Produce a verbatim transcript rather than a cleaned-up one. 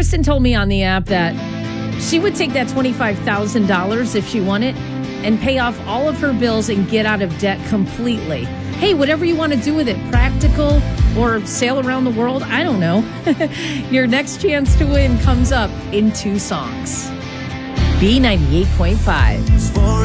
Kristen told me on the app that she would take that twenty-five thousand dollars if she won it and pay off all of her bills and get out of debt completely. Hey, whatever you want to do with it, practical or sail around the world, I don't know. Your next chance to win comes up in two songs. B ninety-eight point five.